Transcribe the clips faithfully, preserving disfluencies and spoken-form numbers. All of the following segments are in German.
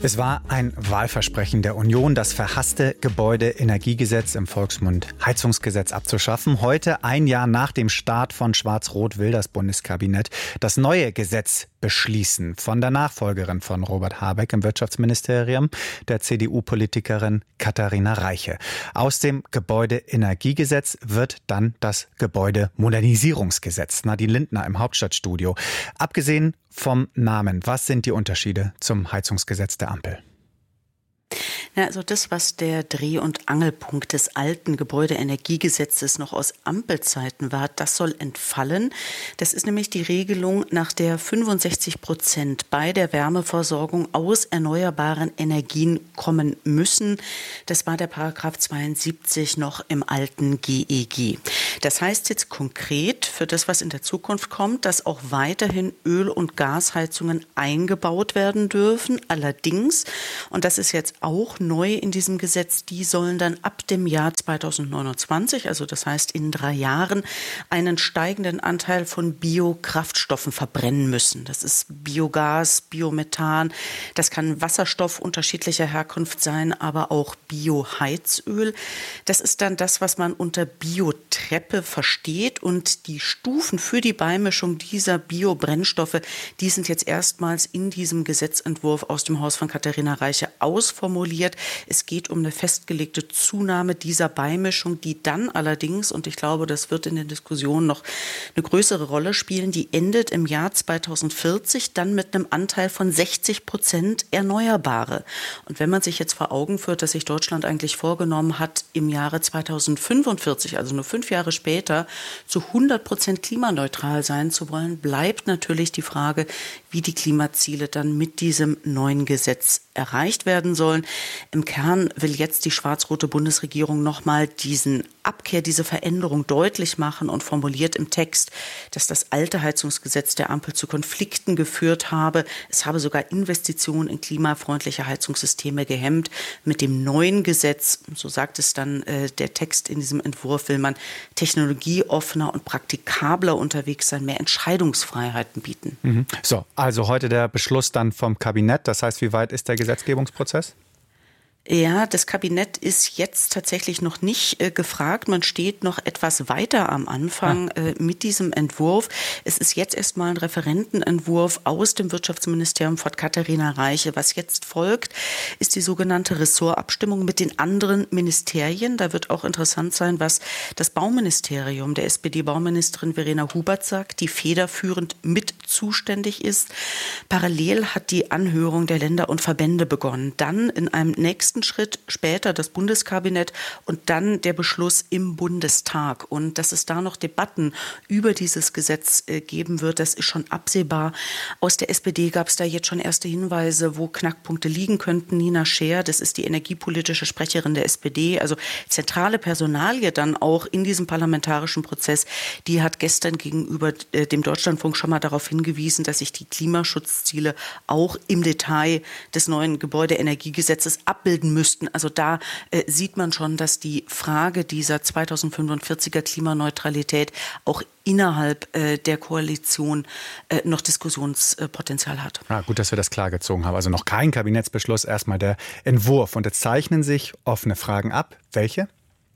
Es war ein Wahlversprechen der Union, das verhasste Gebäudeenergiegesetz, im Volksmund Heizungsgesetz, abzuschaffen. Heute, ein Jahr nach dem Start von Schwarz-Rot, will das Bundeskabinett das neue Gesetz beschließen. Von der Nachfolgerin von Robert Habeck im Wirtschaftsministerium, der C D U-Politikerin Katharina Reiche. Aus dem Gebäudeenergiegesetz wird dann das Gebäudemodernisierungsgesetz. Nadine Lindner im Hauptstadtstudio. Abgesehen vom Namen, was sind die Unterschiede zum Heizungsgesetz der Ampel? Ja, also das, was der Dreh- und Angelpunkt des alten Gebäudeenergiegesetzes noch aus Ampelzeiten war, das soll entfallen. Das ist nämlich die Regelung, nach der fünfundsechzig Prozent bei der Wärmeversorgung aus erneuerbaren Energien kommen müssen. Das war der Paragraph zweiundsiebzig noch im alten G E G. Das heißt jetzt konkret für das, was in der Zukunft kommt, dass auch weiterhin Öl- und Gasheizungen eingebaut werden dürfen. Allerdings, und das ist jetzt auch neu in diesem Gesetz, die sollen dann ab dem Jahr zweitausendneunundzwanzig, also das heißt in drei Jahren, einen steigenden Anteil von Biokraftstoffen verbrennen müssen. Das ist Biogas, Biomethan, das kann Wasserstoff unterschiedlicher Herkunft sein, aber auch Bioheizöl. Das ist dann das, was man unter Biotreppe versteht, und die Stufen für die Beimischung dieser Biobrennstoffe, die sind jetzt erstmals in diesem Gesetzentwurf aus dem Haus von Katharina Reiche ausformuliert. Es geht um eine festgelegte Zunahme dieser Beimischung, die dann allerdings, und ich glaube, das wird in den Diskussionen noch eine größere Rolle spielen, die endet im Jahr zweitausendvierzig dann mit einem Anteil von sechzig Prozent Erneuerbare. Und wenn man sich jetzt vor Augen führt, dass sich Deutschland eigentlich vorgenommen hat, im Jahre zweitausendfünfundvierzig, also nur fünf Jahre später, zu hundert Prozent klimaneutral sein zu wollen, bleibt natürlich die Frage, wie die Klimaziele dann mit diesem neuen Gesetz erreicht werden sollen. Im Kern will jetzt die schwarz-rote Bundesregierung nochmal diesen Abkehr, diese Veränderung deutlich machen und formuliert im Text, dass das alte Heizungsgesetz der Ampel zu Konflikten geführt habe. Es habe sogar Investitionen in klimafreundliche Heizungssysteme gehemmt. Mit dem neuen Gesetz, so sagt es dann äh, der Text in diesem Entwurf, will man technologieoffener und praktikabler unterwegs sein, mehr Entscheidungsfreiheiten bieten. Mhm. So, also heute der Beschluss dann vom Kabinett. Das heißt, wie weit ist der Gesetzgebungsprozess? Ja, das Kabinett ist jetzt tatsächlich noch nicht äh, gefragt. Man steht noch etwas weiter am Anfang ah. äh, mit diesem Entwurf. Es ist jetzt erstmal ein Referentenentwurf aus dem Wirtschaftsministerium von Katharina Reiche. Was jetzt folgt, ist die sogenannte Ressortabstimmung mit den anderen Ministerien. Da wird auch interessant sein, was das Bauministerium der S P D-Bauministerin Verena Hubert sagt, die federführend mit zuständig ist. Parallel hat die Anhörung der Länder und Verbände begonnen. Dann in einem nächsten Schritt später das Bundeskabinett und dann der Beschluss im Bundestag. Und dass es da noch Debatten über dieses Gesetz äh, geben wird, das ist schon absehbar. Aus der S P D gab es da jetzt schon erste Hinweise, wo Knackpunkte liegen könnten. Nina Scheer, das ist die energiepolitische Sprecherin der S P D, also zentrale Personalie dann auch in diesem parlamentarischen Prozess, die hat gestern gegenüber äh, dem Deutschlandfunk schon mal darauf hingewiesen, dass sich die Klimaschutzziele auch im Detail des neuen Gebäudeenergiegesetzes abbilden müssten. Also da äh, sieht man schon, dass die Frage dieser zweitausendfünfundvierziger Klimaneutralität auch innerhalb äh, der Koalition äh, noch Diskussionspotenzial hat. Ah, gut, dass wir das klargezogen haben. Also noch kein Kabinettsbeschluss, erstmal der Entwurf. Und jetzt zeichnen sich offene Fragen ab. Welche?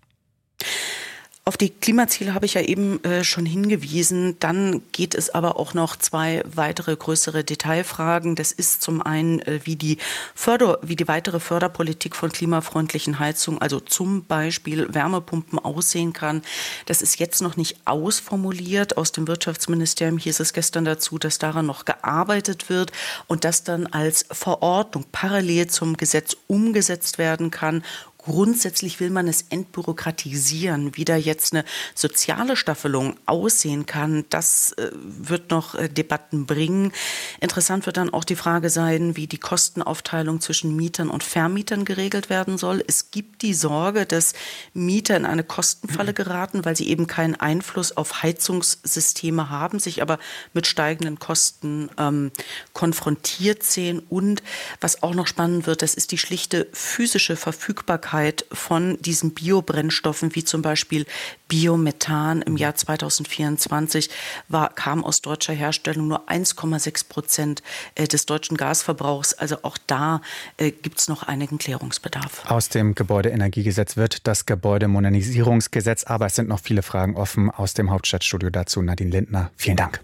Auf die Klimaziele habe ich ja eben äh, schon hingewiesen. Dann geht es aber auch noch zwei weitere größere Detailfragen. Das ist zum einen, äh, wie die Förder, wie die weitere Förderpolitik von klimafreundlichen Heizungen, also zum Beispiel Wärmepumpen, aussehen kann. Das ist jetzt noch nicht ausformuliert. Aus dem Wirtschaftsministerium hieß es gestern dazu, dass daran noch gearbeitet wird und das dann als Verordnung parallel zum Gesetz umgesetzt werden kann. Grundsätzlich will man es entbürokratisieren, wie da jetzt eine soziale Staffelung aussehen kann. Das äh, wird noch äh, Debatten bringen. Interessant wird dann auch die Frage sein, wie die Kostenaufteilung zwischen Mietern und Vermietern geregelt werden soll. Es gibt die Sorge, dass Mieter in eine Kostenfalle geraten, weil sie eben keinen Einfluss auf Heizungssysteme haben, sich aber mit steigenden Kosten ähm, konfrontiert sehen. Und was auch noch spannend wird, das ist die schlichte physische Verfügbarkeit Verfügbarkeit von diesen Biobrennstoffen, wie zum Beispiel Biomethan im Jahr zweitausendvierundzwanzig, war, kam aus deutscher Herstellung nur eins Komma sechs Prozent des deutschen Gasverbrauchs. Also auch da äh, gibt es noch einigen Klärungsbedarf. Aus dem Gebäudeenergiegesetz wird das Gebäudemodernisierungsgesetz, aber es sind noch viele Fragen offen. Aus dem Hauptstadtstudio dazu Nadine Lindner. Vielen Dank.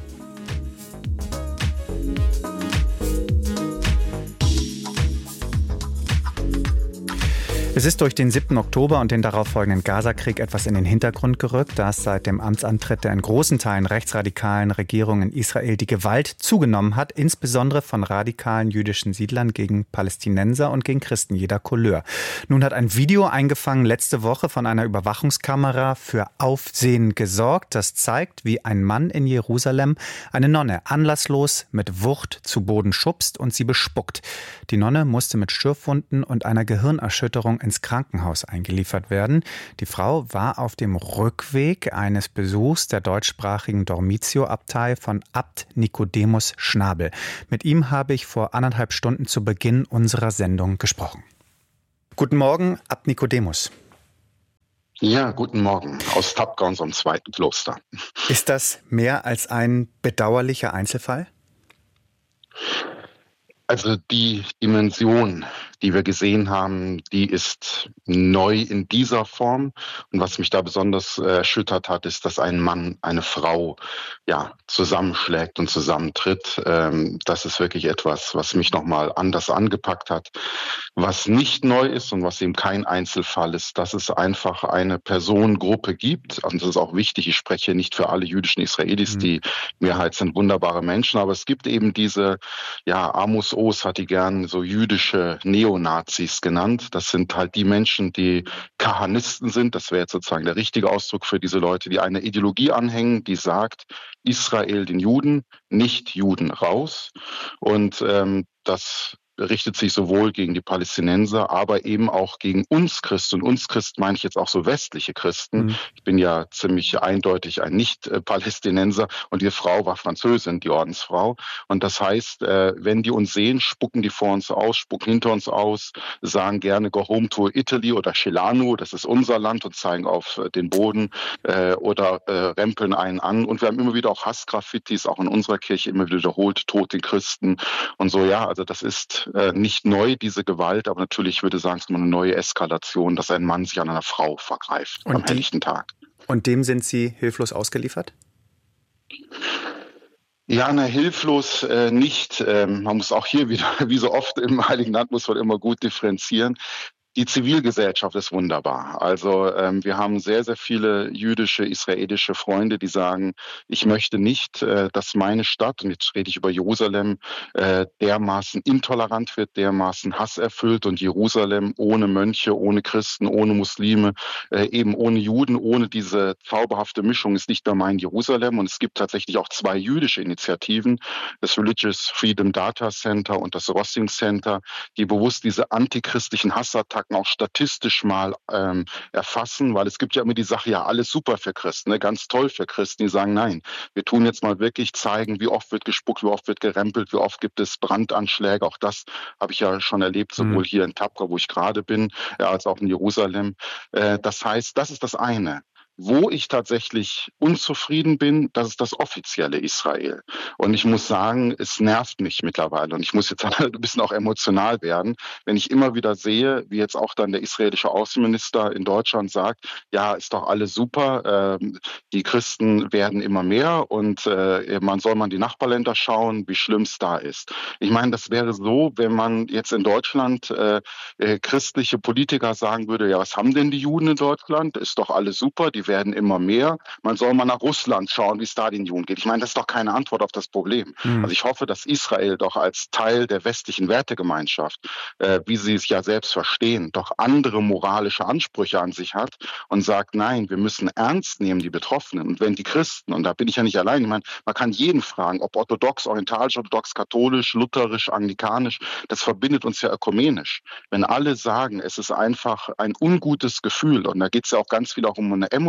Es ist durch den siebten Oktober und den darauffolgenden Gazakrieg etwas in den Hintergrund gerückt, dass seit dem Amtsantritt der in großen Teilen rechtsradikalen Regierung in Israel die Gewalt zugenommen hat, insbesondere von radikalen jüdischen Siedlern gegen Palästinenser und gegen Christen jeder Couleur. Nun hat ein Video eingefangen letzte Woche von einer Überwachungskamera für Aufsehen gesorgt. Das zeigt, wie ein Mann in Jerusalem eine Nonne anlasslos mit Wucht zu Boden schubst und sie bespuckt. Die Nonne musste mit Schürfwunden und einer Gehirnerschütterung ins Krankenhaus eingeliefert werden. Die Frau war auf dem Rückweg eines Besuchs der deutschsprachigen Dormitio-Abtei von Abt Nikodemus Schnabel. Mit ihm habe ich vor anderthalb Stunden zu Beginn unserer Sendung gesprochen. Guten Morgen, Abt Nikodemus. Ja, guten Morgen aus Tapka, unserem zweiten Kloster. Ist das mehr als ein bedauerlicher Einzelfall? Also die Dimension, die wir gesehen haben, die ist neu in dieser Form. Und was mich da besonders äh, erschüttert hat, ist, dass ein Mann eine Frau ja zusammenschlägt und zusammentritt. Ähm, das ist wirklich etwas, was mich nochmal anders angepackt hat. Was nicht neu ist und was eben kein Einzelfall ist, dass es einfach eine Personengruppe gibt. Und das ist auch wichtig. Ich spreche nicht für alle jüdischen Israelis. Mhm. Die Mehrheit sind wunderbare Menschen. Aber es gibt eben diese, ja, Amos Oz hat die gern so jüdische Neonazis genannt. Das sind halt die Menschen, die Kahanisten sind. Das wäre jetzt sozusagen der richtige Ausdruck für diese Leute, die eine Ideologie anhängen, die sagt, Israel den Juden, nicht Juden raus. Und ähm, das richtet sich sowohl gegen die Palästinenser, aber eben auch gegen uns Christen. Und uns Christen meine ich jetzt auch so westliche Christen. Mhm. Ich bin ja ziemlich eindeutig ein Nicht-Palästinenser und die Frau war Französin, die Ordensfrau. Und das heißt, wenn die uns sehen, spucken die vor uns aus, spucken hinter uns aus, sagen gerne Go home to Italy oder Celano, das ist unser Land, und zeigen auf den Boden oder rempeln einen an. Und wir haben immer wieder auch Hassgraffitis, auch in unserer Kirche immer wieder wiederholt, Tod den Christen und so. Ja, also das ist nicht neu, diese Gewalt, aber natürlich würde ich sagen, es ist eine neue Eskalation, dass ein Mann sich an einer Frau vergreift und am die, helllichten Tag. Und dem sind Sie hilflos ausgeliefert? Ja, na, hilflos äh, nicht. Ähm, man muss auch hier wieder, wie so oft im Heiligen Land, muss man immer gut differenzieren. Die Zivilgesellschaft ist wunderbar. Also ähm, wir haben sehr, sehr viele jüdische, israelische Freunde, die sagen, ich möchte nicht, äh, dass meine Stadt, und jetzt rede ich über Jerusalem, äh, dermaßen intolerant wird, dermaßen hasserfüllt, und Jerusalem ohne Mönche, ohne Christen, ohne Muslime, äh, eben ohne Juden, ohne diese zauberhafte Mischung ist nicht mehr mein Jerusalem. Und es gibt tatsächlich auch zwei jüdische Initiativen, das Religious Freedom Data Center und das Rossin Center, die bewusst diese antichristlichen Hassattacken auch statistisch mal ähm, erfassen, weil es gibt ja immer die Sache, ja, alles super für Christen, ne? Ganz toll für Christen, die sagen, nein, wir tun jetzt mal wirklich zeigen, wie oft wird gespuckt, wie oft wird gerempelt, wie oft gibt es Brandanschläge, auch das habe ich ja schon erlebt, sowohl mhm. hier in Tapka, wo ich gerade bin, ja, als auch in Jerusalem. Äh, das heißt, das ist das eine. Wo ich tatsächlich unzufrieden bin, das ist das offizielle Israel. Und ich muss sagen, es nervt mich mittlerweile. Und ich muss jetzt ein bisschen auch emotional werden, wenn ich immer wieder sehe, wie jetzt auch dann der israelische Außenminister in Deutschland sagt, ja, ist doch alles super, äh, die Christen werden immer mehr und äh, man soll mal in die Nachbarländer schauen, wie schlimm es da ist. Ich meine, das wäre so, wenn man jetzt in Deutschland äh, äh, christliche Politiker sagen würde, ja, was haben denn die Juden in Deutschland? Ist doch alles super, die werden immer mehr. Man soll mal nach Russland schauen, wie es da den Juden geht. Ich meine, das ist doch keine Antwort auf das Problem. Mhm. Also ich hoffe, dass Israel doch als Teil der westlichen Wertegemeinschaft, äh, wie sie es ja selbst verstehen, doch andere moralische Ansprüche an sich hat und sagt, nein, wir müssen ernst nehmen die Betroffenen. Und wenn die Christen, und da bin ich ja nicht allein, ich meine, man kann jeden fragen, ob orthodox, orientalisch, orthodox, katholisch, lutherisch, anglikanisch, das verbindet uns ja ökumenisch. Wenn alle sagen, es ist einfach ein ungutes Gefühl, und da geht es ja auch ganz viel auch um eine emotionale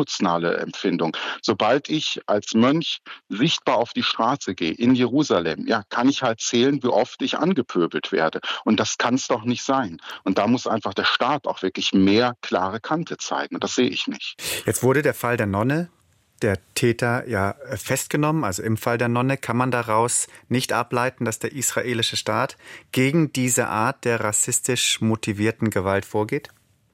emotionale Empfindung. Sobald ich als Mönch sichtbar auf die Straße gehe, in Jerusalem, ja, kann ich halt zählen, wie oft ich angepöbelt werde. Und das kann es doch nicht sein. Und da muss einfach der Staat auch wirklich mehr klare Kante zeigen. Und das sehe ich nicht. Jetzt wurde der Fall der Nonne, der Täter, ja festgenommen. Also im Fall der Nonne kann man daraus nicht ableiten, dass der israelische Staat gegen diese Art der rassistisch motivierten Gewalt vorgeht?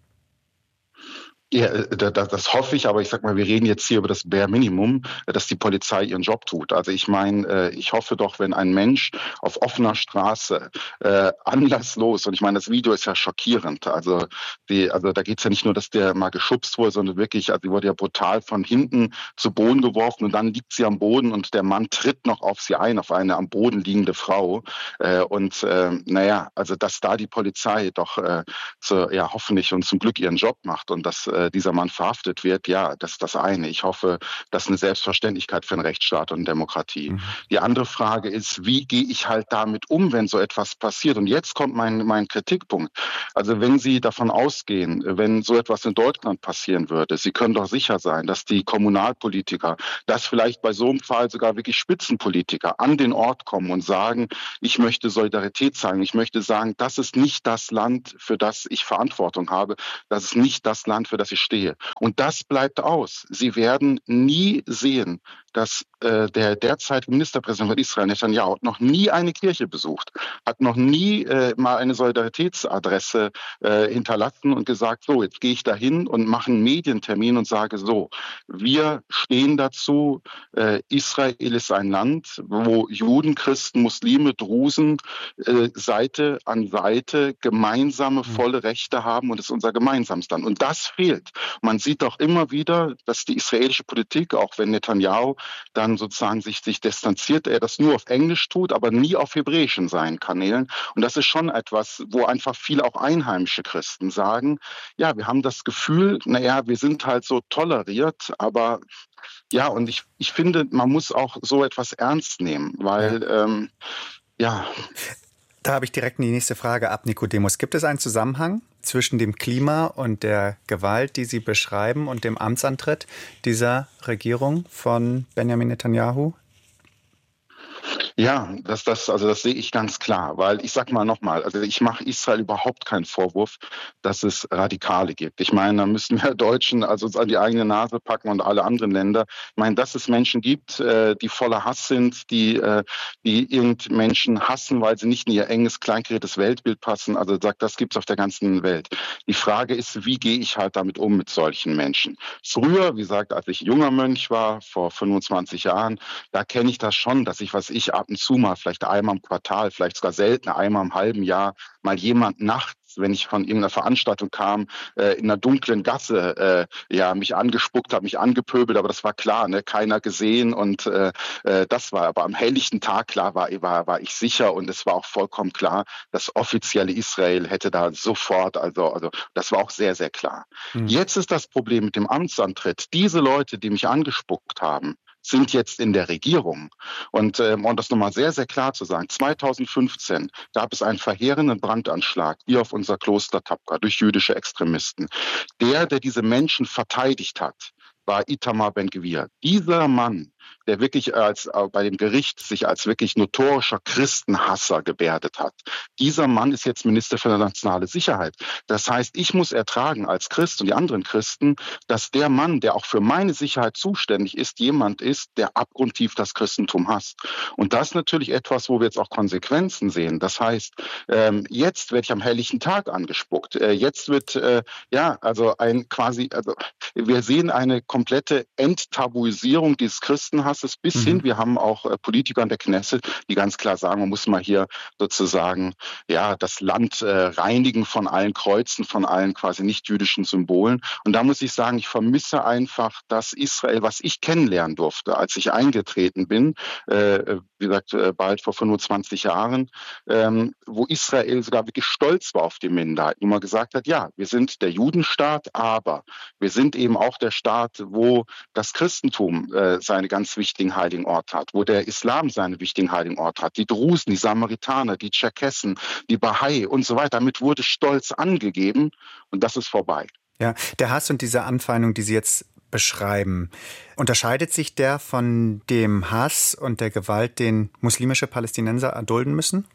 Ja, das, das hoffe ich, aber ich sag mal, wir reden jetzt hier über das Bare Minimum, dass die Polizei ihren Job tut. Also ich meine, ich hoffe doch, wenn ein Mensch auf offener Straße äh, anlasslos, und ich meine, das Video ist ja schockierend, also die, also da geht's ja nicht nur, dass der mal geschubst wurde, sondern wirklich, also die wurde ja brutal von hinten zu Boden geworfen und dann liegt sie am Boden und der Mann tritt noch auf sie ein, auf eine am Boden liegende Frau. Äh, und äh, naja, also dass da die Polizei doch äh, so, ja, hoffentlich und zum Glück ihren Job macht und dass äh, dieser Mann verhaftet wird, ja, das ist das eine. Ich hoffe, das ist eine Selbstverständlichkeit für einen Rechtsstaat und Demokratie. Mhm. Die andere Frage ist, wie gehe ich halt damit um, wenn so etwas passiert? Und jetzt kommt mein, mein Kritikpunkt. Also wenn Sie davon ausgehen, wenn so etwas in Deutschland passieren würde, Sie können doch sicher sein, dass die Kommunalpolitiker, dass vielleicht bei so einem Fall sogar wirklich Spitzenpolitiker an den Ort kommen und sagen, ich möchte Solidarität zeigen, ich möchte sagen, das ist nicht das Land, für das ich Verantwortung habe, das ist nicht das Land, für das ich stehe. Und das bleibt aus. Sie werden nie sehen, dass äh, der derzeitige Ministerpräsident von Israel, Netanyahu, noch nie eine Kirche besucht, hat noch nie äh, mal eine Solidaritätsadresse äh, hinterlassen und gesagt, so, jetzt gehe ich dahin und mache einen Medientermin und sage so, wir stehen dazu, äh, Israel ist ein Land, wo Juden, Christen, Muslime, Drusen äh, Seite an Seite gemeinsame, volle Rechte haben und es ist unser gemeinsames Land. Und das fehlt. Man sieht doch immer wieder, dass die israelische Politik, auch wenn Netanyahu dann sozusagen sich, sich distanziert, er das nur auf Englisch tut, aber nie auf Hebräisch in seinen Kanälen. Und das ist schon etwas, wo einfach viele auch einheimische Christen sagen, ja, wir haben das Gefühl, naja, wir sind halt so toleriert, aber ja, und ich, ich finde, man muss auch so etwas ernst nehmen, weil, ja, ähm, ja. Da habe ich direkt die nächste Frage ab, Nikodemus. Gibt es einen Zusammenhang zwischen dem Klima und der Gewalt, die Sie beschreiben, und dem Amtsantritt dieser Regierung von Benjamin Netanyahu? Ja, das, das, also das sehe ich ganz klar, weil ich sag mal nochmal, also ich mache Israel überhaupt keinen Vorwurf, dass es Radikale gibt. Ich meine, da müssen wir Deutschen also uns an die eigene Nase packen und alle anderen Länder. Ich meine, dass es Menschen gibt, äh, die voller Hass sind, die, äh, die irgend Menschen hassen, weil sie nicht in ihr enges, kleinkariertes Weltbild passen. Also sagt, das gibt's auf der ganzen Welt. Die Frage ist, wie gehe ich halt damit um mit solchen Menschen? Früher, wie gesagt, als ich junger Mönch war, vor fünfundzwanzig Jahren, da kenne ich das schon, dass ich, was ich ab und zu mal, vielleicht einmal im Quartal, vielleicht sogar selten, einmal im halben Jahr, mal jemand nachts, wenn ich von irgendeiner Veranstaltung kam, äh, in einer dunklen Gasse, äh, ja, mich angespuckt hat, mich angepöbelt, aber das war klar, ne, keiner gesehen und äh, äh, das war, aber am helllichten Tag, klar, war, war, war ich sicher und es war auch vollkommen klar, das offizielle Israel hätte da sofort, also, also das war auch sehr, sehr klar. Mhm. Jetzt ist das Problem mit dem Amtsantritt. Diese Leute, die mich angespuckt haben, sind jetzt in der Regierung. Und ähm, um das nochmal sehr, sehr klar zu sagen, zweitausendfünfzehn gab es einen verheerenden Brandanschlag hier auf unser Kloster Tapka durch jüdische Extremisten. Der, der diese Menschen verteidigt hat, war Itamar Ben-Gvir. Dieser Mann, der wirklich als äh, bei dem Gericht sich als wirklich notorischer Christenhasser gebärdet hat. Dieser Mann ist jetzt Minister für nationale Sicherheit. Das heißt, ich muss ertragen als Christ und die anderen Christen, dass der Mann, der auch für meine Sicherheit zuständig ist, jemand ist, der abgrundtief das Christentum hasst. Und das ist natürlich etwas, wo wir jetzt auch Konsequenzen sehen. Das heißt, ähm, jetzt werde ich am helllichten Tag angespuckt. Äh, jetzt wird, äh, ja, also ein quasi, also wir sehen eine komplette Enttabuisierung dieses Christenhasses bis mhm. hin, wir haben auch äh, Politiker in der Knesset, die ganz klar sagen, man muss mal hier sozusagen ja das Land äh, reinigen von allen Kreuzen, von allen quasi nicht-jüdischen Symbolen. Und da muss ich sagen, ich vermisse einfach das Israel, was ich kennenlernen durfte, als ich eingetreten bin, äh, wie gesagt, äh, bald vor fünfundzwanzig Jahren, ähm, wo Israel sogar wirklich stolz war auf die Minderheit, wo man gesagt hat, ja, wir sind der Judenstaat, aber wir sind eben auch der Staat, wo das Christentum äh, seine ganz wichtigen heiligen Orte hat, wo der Islam seine wichtigen heiligen Orte hat, die Drusen, die Samaritaner, die Tscherkessen, die Bahai und so weiter. Damit wurde stolz angegeben und das ist vorbei. Ja, der Hass und diese Anfeindung, die Sie jetzt beschreiben. Unterscheidet sich der von dem Hass und der Gewalt, den muslimische Palästinenser erdulden müssen?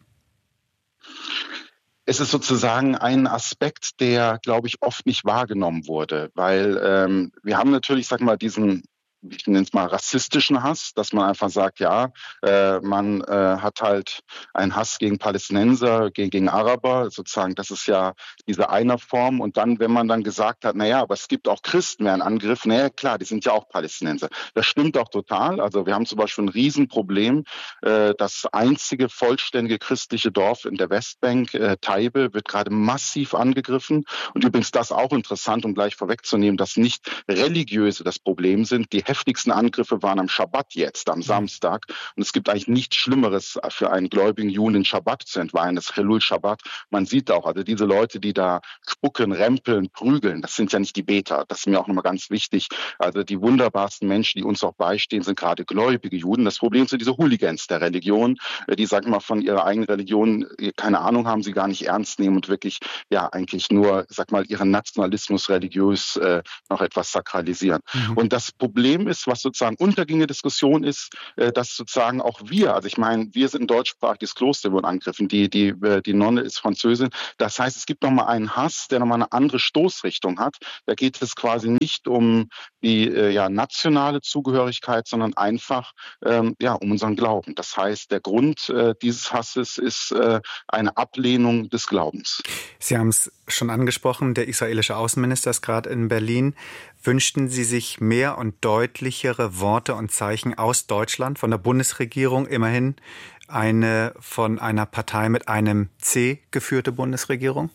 Es ist sozusagen ein Aspekt, der, glaube ich, oft nicht wahrgenommen wurde, weil ähm, wir haben natürlich, sag mal, diesen, ich nenne es mal rassistischen Hass, dass man einfach sagt, ja, äh, man äh, hat halt einen Hass gegen Palästinenser, gegen, gegen Araber, sozusagen, das ist ja diese eine Form. Und dann, wenn man dann gesagt hat, naja, aber es gibt auch Christen, wer einen Angriff, naja, klar, die sind ja auch Palästinenser. Das stimmt auch total. Also wir haben zum Beispiel ein Riesenproblem. Äh, das einzige vollständige christliche Dorf in der Westbank, äh, Taibe, wird gerade massiv angegriffen. Und übrigens das auch interessant, um gleich vorwegzunehmen, dass nicht religiöse das Problem sind. Die heftigsten Angriffe waren am Schabbat jetzt, am Samstag. Und es gibt eigentlich nichts Schlimmeres für einen gläubigen Juden, den Schabbat zu entweihen, das Chilul Shabbat. Man sieht auch, also diese Leute, die da spucken, rempeln, prügeln, das sind ja nicht die Beter. Das ist mir auch nochmal ganz wichtig. Also die wunderbarsten Menschen, die uns auch beistehen, sind gerade gläubige Juden. Das Problem sind diese Hooligans der Religion, die, sagen wir mal, von ihrer eigenen Religion keine Ahnung haben, sie gar nicht ernst nehmen und wirklich, ja, eigentlich nur, sag mal, ihren Nationalismus religiös äh, noch etwas sakralisieren. Mhm. Und das Problem ist, was sozusagen unterging in der Diskussion ist, dass sozusagen auch wir, also ich meine, wir sind ein deutschsprachiges Kloster, wurden angegriffen, die, die, die Nonne ist Französin. Das heißt, es gibt nochmal einen Hass, der nochmal eine andere Stoßrichtung hat. Da geht es quasi nicht um die ja, nationale Zugehörigkeit, sondern einfach ähm, ja, um unseren Glauben. Das heißt, der Grund äh, dieses Hasses ist äh, eine Ablehnung des Glaubens. Sie haben es schon angesprochen, der israelische Außenminister ist gerade in Berlin. Wünschten Sie sich mehr und deutlichere Worte und Zeichen aus Deutschland, von der Bundesregierung, immerhin eine von einer Partei mit einem C geführte Bundesregierung?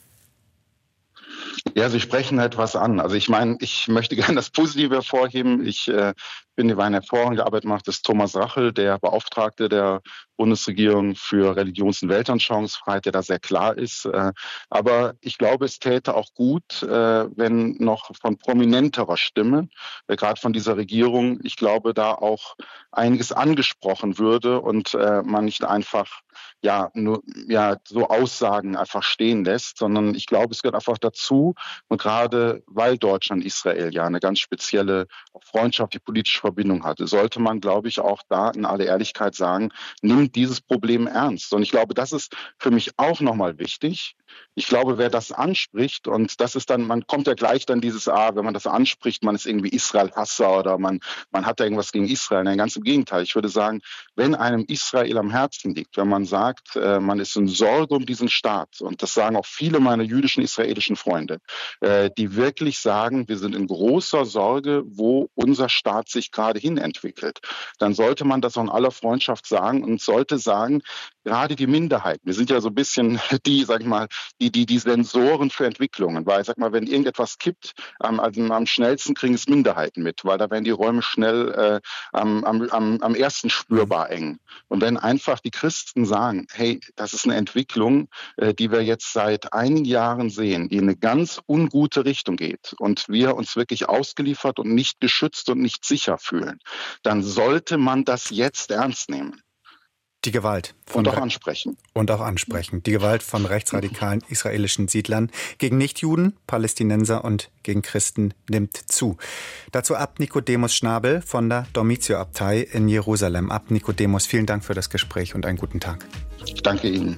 Ja, Sie sprechen etwas an. Also ich meine, ich möchte gerne das Positive hervorheben. Ich äh, finde, war eine hervorragende Arbeit macht, ist Thomas Rachel, der Beauftragte der Bundesregierung für Religions- und Weltanschauungsfreiheit, der da sehr klar ist. Äh, aber ich glaube, es täte auch gut, äh, wenn noch von prominenterer Stimme, äh, gerade von dieser Regierung, ich glaube, da auch einiges angesprochen würde und äh, man nicht einfach ja nur ja so Aussagen einfach stehen lässt, sondern ich glaube, es gehört einfach dazu. Und gerade weil Deutschland Israel ja eine ganz spezielle freundschaftliche politische Verbindung hatte, sollte man, glaube ich, auch da in aller Ehrlichkeit sagen, nimmt dieses Problem ernst. Und ich glaube, das ist für mich auch nochmal wichtig. Ich glaube, wer das anspricht, und das ist dann, man kommt ja gleich dann dieses, ah, wenn man das anspricht, man ist irgendwie Israel-Hasser oder man, man hat da irgendwas gegen Israel. Nein, ganz im Gegenteil. Ich würde sagen, wenn einem Israel am Herzen liegt, wenn man sagt, äh, man ist in Sorge um diesen Staat, und das sagen auch viele meiner jüdischen israelischen Freunde, äh, die wirklich sagen, wir sind in großer Sorge, wo unser Staat sich gerade hin entwickelt, dann sollte man das auch in aller Freundschaft sagen und sollte sagen, gerade die Minderheiten, wir sind ja so ein bisschen die, sag ich mal, die, die, die Sensoren für Entwicklungen, weil, sag mal, wenn irgendetwas kippt, ähm, also am schnellsten kriegen es Minderheiten mit, weil da werden die Räume schnell äh, am, am, am ersten spürbar eng. Und wenn einfach die Christen sagen, hey, das ist eine Entwicklung, äh, die wir jetzt seit einigen Jahren sehen, die in eine ganz ungute Richtung geht und wir uns wirklich ausgeliefert und nicht geschützt und nicht sicher fühlen, dann sollte man das jetzt ernst nehmen. Die Gewalt. Und auch ansprechen. Und auch ansprechen. Die Gewalt von rechtsradikalen israelischen Siedlern gegen Nichtjuden, Palästinenser und gegen Christen nimmt zu. Dazu Abt Nicodemus Schnabel von der Dormitio-Abtei in Jerusalem. Abt Nicodemus, vielen Dank für das Gespräch und einen guten Tag. Ich danke Ihnen.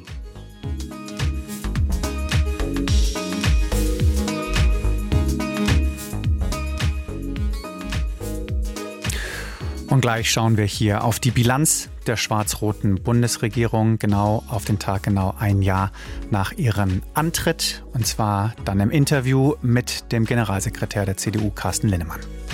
Und gleich schauen wir hier auf die Bilanz der schwarz-roten Bundesregierung, genau auf den Tag genau ein Jahr nach ihrem Antritt. Und zwar dann im Interview mit dem Generalsekretär der C D U, Carsten Linnemann.